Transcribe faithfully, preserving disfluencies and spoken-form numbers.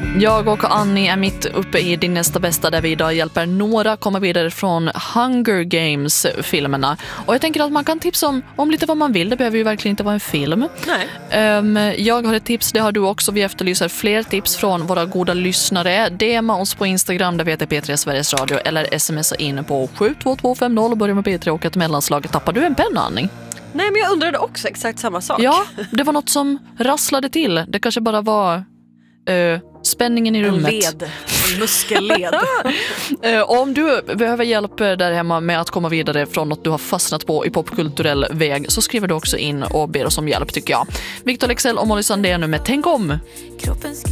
Jag och Annie är mitt uppe i Din nästa bästa, där vi idag hjälper några komma vidare från Hunger Games-filmerna. Och jag tänker att man kan tipsa om, om lite vad man vill. Det behöver ju verkligen inte vara en film. Nej. Um, jag har ett tips, det har du också. Vi efterlyser fler tips från våra goda lyssnare. D M oss på Instagram, där vi heter P tre Sveriges Radio, eller smsa in på sju två två fem noll och börja med P tre och ett mellanslag. Tappar du en penna, Annie? Nej, men jag undrade också exakt samma sak. Ja, det var något som rasslade till. Det kanske bara var uh, spänningen i rummet. En led, en muskelled. uh, Om du behöver hjälp där hemma med att komma vidare från något du har fastnat på i popkulturell väg, så skriver du också in och ber oss om hjälp, tycker jag. Victor Lexell och Molly Sandén nu med Tänk om!